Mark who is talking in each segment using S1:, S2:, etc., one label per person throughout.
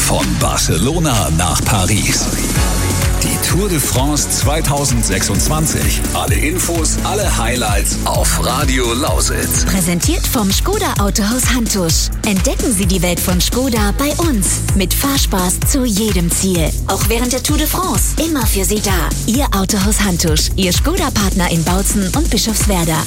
S1: Von Barcelona nach Paris. Die Tour de France 2026. Alle Infos, alle Highlights auf Radio Lausitz.
S2: Präsentiert vom Škoda Autohaus Hantusch. Entdecken Sie die Welt von Škoda bei uns. Mit Fahrspaß zu jedem Ziel. Auch während der Tour de France. Immer für Sie da. Ihr Autohaus Hantusch. Ihr Škoda-Partner in Bautzen und Bischofswerda.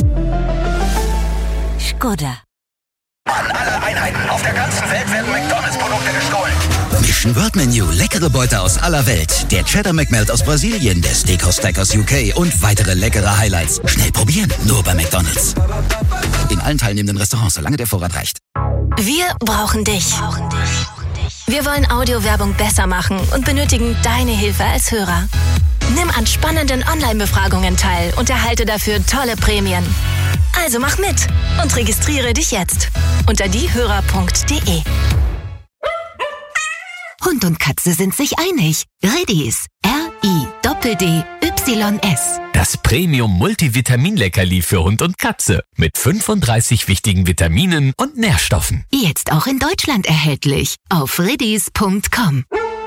S2: Škoda.
S3: An alle Einheiten auf der ganzen Welt werden McDonalds-Produkte gestohlen.
S4: Mission World Menu, leckere Beute aus aller Welt. Der Cheddar McMelt aus Brasilien, der Steakhouse Stack aus UK und weitere leckere Highlights. Schnell probieren, nur bei McDonalds. In allen teilnehmenden Restaurants, solange der Vorrat reicht.
S5: Wir brauchen dich. Wir wollen Audiowerbung besser machen und benötigen deine Hilfe als Hörer. Nimm an spannenden Online-Befragungen teil und erhalte dafür tolle Prämien. Also mach mit und registriere dich jetzt unter diehörer.de.
S2: Hund und Katze sind sich einig. Redis. R-I-D-D-Y-S.
S6: Das Premium-Multivitamin-Leckerli für Hund und Katze mit 35 wichtigen Vitaminen und Nährstoffen.
S2: Jetzt auch in Deutschland erhältlich. Auf redis.com.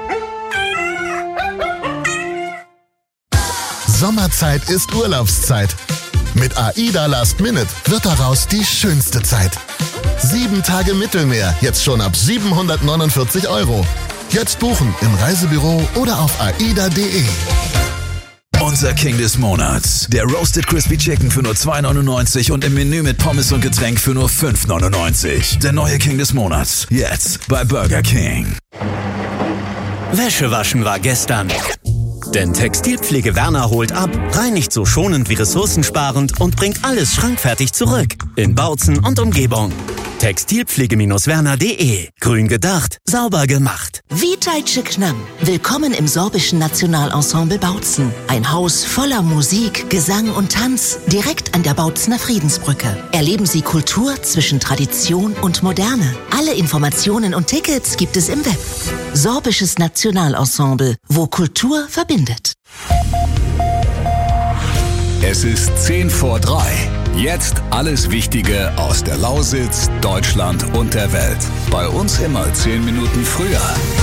S7: Sommerzeit ist Urlaubszeit. Mit AIDA Last Minute wird daraus die schönste Zeit. 7 Tage Mittelmeer, jetzt schon ab 749 €. Jetzt buchen im Reisebüro oder auf aida.de.
S1: Unser King des Monats. Der Roasted Crispy Chicken für nur 2,99 und im Menü mit Pommes und Getränk für nur 5,99. Der neue King des Monats. Jetzt bei Burger King.
S8: Wäsche waschen war gestern. Denn Textilpflege Werner holt ab, reinigt so schonend wie ressourcensparend und bringt alles schrankfertig zurück. In Bautzen und Umgebung. Textilpflege-werner.de. Grün gedacht, sauber gemacht.
S9: Witajcie k nam. Willkommen im sorbischen Nationalensemble Bautzen. Ein Haus voller Musik, Gesang und Tanz, direkt an der Bautzener Friedensbrücke. Erleben Sie Kultur zwischen Tradition und Moderne. Alle Informationen und Tickets gibt es im Web. Sorbisches Nationalensemble, wo Kultur verbindet.
S1: Es ist 3:10. Jetzt alles Wichtige aus der Lausitz, Deutschland und der Welt. Bei uns immer 10 Minuten früher.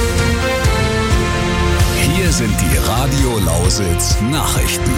S1: Hier sind die Radio Lausitz Nachrichten.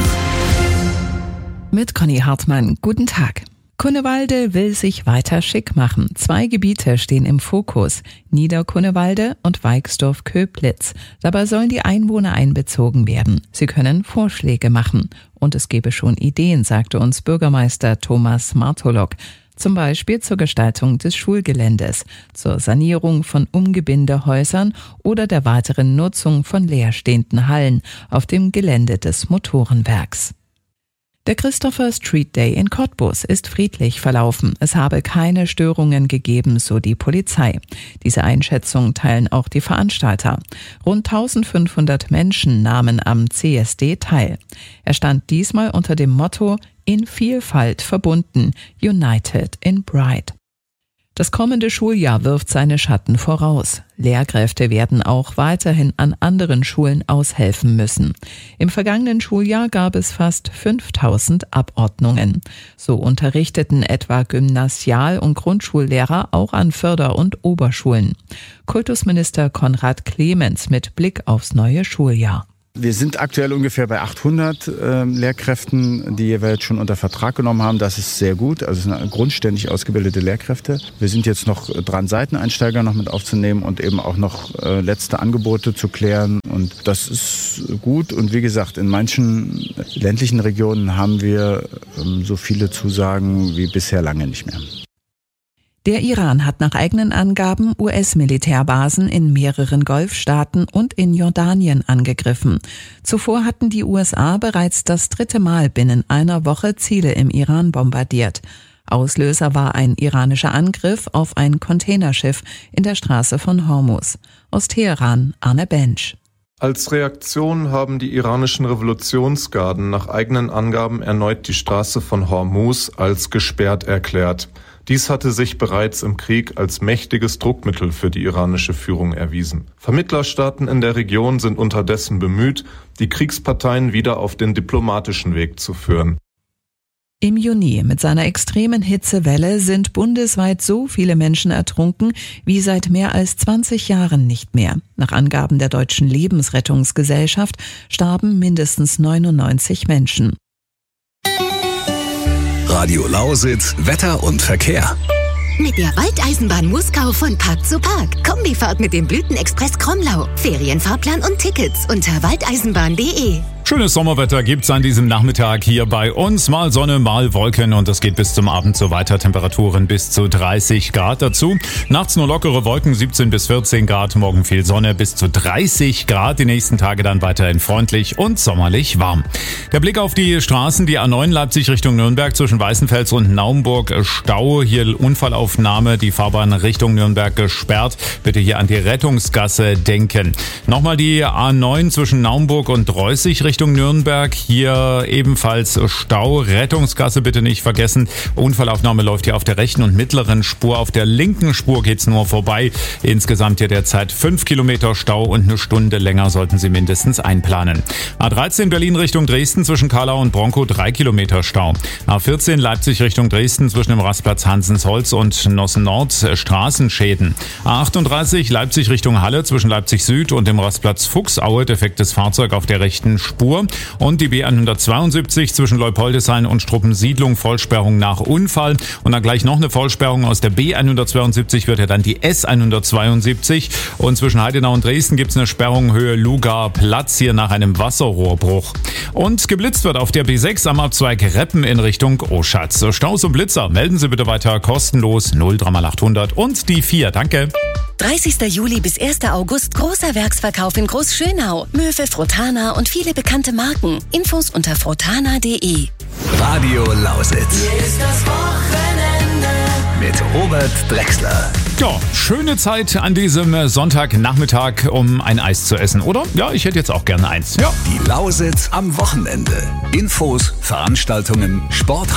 S10: Mit Conny Hartmann. Guten Tag. Kunnewalde will sich weiter schick machen. 2 Gebiete stehen im Fokus: Niederkunnewalde und Weixdorf-Köblitz. Dabei sollen die Einwohner einbezogen werden. Sie können Vorschläge machen. Und es gebe schon Ideen, sagte uns Bürgermeister Thomas Martolok. Zum Beispiel zur Gestaltung des Schulgeländes, zur Sanierung von Umgebindehäusern oder der weiteren Nutzung von leerstehenden Hallen auf dem Gelände des Motorenwerks. Der Christopher Street Day in Cottbus ist friedlich verlaufen. Es habe keine Störungen gegeben, so die Polizei. Diese Einschätzung teilen auch die Veranstalter. Rund 1500 Menschen nahmen am CSD teil. Er stand diesmal unter dem Motto „In Vielfalt verbunden, United in Pride". Das kommende Schuljahr wirft seine Schatten voraus. Lehrkräfte werden auch weiterhin an anderen Schulen aushelfen müssen. Im vergangenen Schuljahr gab es fast 5000 Abordnungen. So unterrichteten etwa Gymnasial- und Grundschullehrer auch an Förder- und Oberschulen. Kultusminister Konrad Clemens mit Blick aufs neue Schuljahr.
S11: Wir sind aktuell ungefähr bei 800 Lehrkräften, die jeweils schon unter Vertrag genommen haben. Das ist sehr gut. Also es sind grundständig ausgebildete Lehrkräfte. Wir sind jetzt noch dran, Seiteneinsteiger noch mit aufzunehmen und eben auch noch letzte Angebote zu klären. Und das ist gut. Und wie gesagt, in manchen ländlichen Regionen haben wir so viele Zusagen wie bisher lange nicht mehr.
S10: Der Iran hat nach eigenen Angaben US-Militärbasen in mehreren Golfstaaten und in Jordanien angegriffen. Zuvor hatten die USA bereits das 3. Mal binnen einer Woche Ziele im Iran bombardiert. Auslöser war ein iranischer Angriff auf ein Containerschiff in der Straße von Hormuz. Aus Teheran, Arne Bensch.
S12: Als Reaktion haben die iranischen Revolutionsgarden nach eigenen Angaben erneut die Straße von Hormuz als gesperrt erklärt. Dies hatte sich bereits im Krieg als mächtiges Druckmittel für die iranische Führung erwiesen. Vermittlerstaaten in der Region sind unterdessen bemüht, die Kriegsparteien wieder auf den diplomatischen Weg zu führen.
S10: Im Juni mit seiner extremen Hitzewelle sind bundesweit so viele Menschen ertrunken wie seit mehr als 20 Jahren nicht mehr. Nach Angaben der Deutschen Lebensrettungsgesellschaft starben mindestens 99 Menschen.
S1: Radio Lausitz, Wetter und Verkehr.
S2: Mit der Waldeisenbahn Muskau von Park zu Park. Kombifahrt mit dem Blütenexpress Kromlau. Ferienfahrplan und Tickets unter waldeisenbahn.de.
S13: Schönes Sommerwetter gibt's an diesem Nachmittag hier bei uns. Mal Sonne, mal Wolken und es geht bis zum Abend so weiter. Temperaturen bis zu 30 Grad dazu. Nachts nur lockere Wolken, 17 bis 14 Grad. Morgen viel Sonne, bis zu 30 Grad. Die nächsten Tage dann weiterhin freundlich und sommerlich warm. Der Blick auf die Straßen, die A9 Leipzig Richtung Nürnberg zwischen Weißenfels und Naumburg. Stau, hier Unfallaufnahme, die Fahrbahn Richtung Nürnberg gesperrt. Bitte hier an die Rettungsgasse denken. Nochmal die A9 zwischen Naumburg und Reußig Richtung Nürnberg. Hier ebenfalls Stau. Rettungsgasse bitte nicht vergessen. Unfallaufnahme läuft hier auf der rechten und mittleren Spur. Auf der linken Spur geht's nur vorbei. Insgesamt hier derzeit 5 Kilometer Stau und eine Stunde länger sollten Sie mindestens einplanen. A13 Berlin Richtung Dresden zwischen Karlau und Bronkow 3 Kilometer Stau. A14 Leipzig Richtung Dresden zwischen dem Rastplatz Hansensholz und Nossen Nord Straßenschäden. A38 Leipzig Richtung Halle zwischen Leipzig Süd und dem Rastplatz Fuchsaue defektes Fahrzeug auf der rechten Spur. Und die B172 zwischen Leupoldeshain und Struppensiedlung, Vollsperrung nach Unfall. Und dann gleich noch eine Vollsperrung aus der B172 wird ja dann die S172. Und zwischen Heidenau und Dresden gibt's eine Sperrung Höhe Lugar Platz hier nach einem Wasserrohrbruch. Und geblitzt wird auf der B6 am Abzweig Reppen in Richtung Oschatz. Staus und Blitzer melden Sie bitte weiter kostenlos 03800 und die 4. Danke.
S5: 30. Juli bis 1. August großer Werksverkauf in Großschönau. Möwe, Frotana und viele bekannte Marken. Infos unter frotana.de.
S1: Radio Lausitz.
S3: Hier ist das Wochenende
S1: mit Robert Drexler.
S13: Ja, schöne Zeit an diesem Sonntagnachmittag, um ein Eis zu essen, oder? Ja, ich hätte jetzt auch gerne eins. Ja.
S1: Die Lausitz am Wochenende. Infos, Veranstaltungen, Sport.